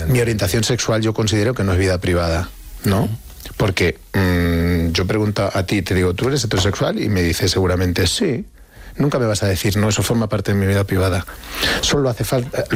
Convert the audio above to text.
Mi orientación sexual yo considero que no es vida privada, ¿no? Porque yo pregunto a ti, te digo, ¿tú eres heterosexual? Y me dices seguramente sí. Nunca me vas a decir, no, eso forma parte de mi vida privada. Solo hace falta...